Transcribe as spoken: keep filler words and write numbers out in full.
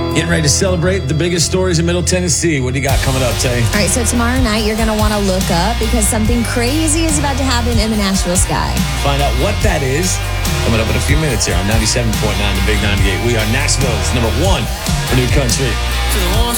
Getting ready to celebrate the biggest stories in Middle Tennessee. What do you got coming up, Tay? All right, so tomorrow night you're going to want to look up because something crazy is about to happen in the Nashville sky. Find out what that is coming up in a few minutes here on ninety-seven point nine The Big ninety-eight. We are Nashville's number one for new country. To the ones